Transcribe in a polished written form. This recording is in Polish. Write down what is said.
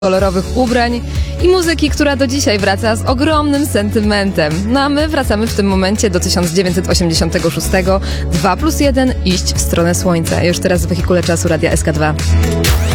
kolorowych ubrań i muzyki, która do dzisiaj wraca z ogromnym sentymentem. No a my wracamy w tym momencie do 1986. 2+1 iść w stronę słońca. Już teraz w wehikule czasu Radia SK2.